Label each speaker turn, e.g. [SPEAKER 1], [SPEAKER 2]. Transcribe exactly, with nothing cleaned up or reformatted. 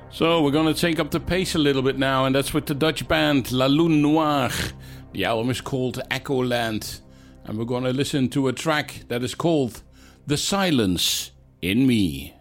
[SPEAKER 1] So we're going to take up the pace a little bit now, and that's with the Dutch band La Lune Noire. The album is called Echoland, and we're going to listen to a track that is called The Silence in Me.